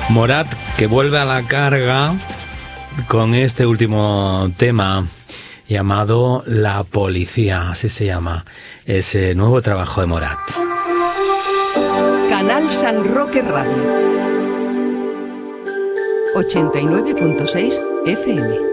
Morat, que vuelve a la carga con este último tema llamado La Policía, así se llama ese nuevo trabajo de Morat. Canal San Roque Radio 89.6 FM.